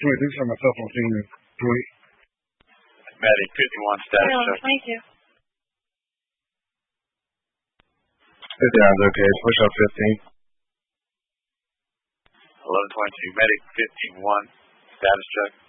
Somebody thinks on my cell phone seeing me. Medic 51 status check. 22. It sounds okay. Push up 15. 1122. Medic 51 status check.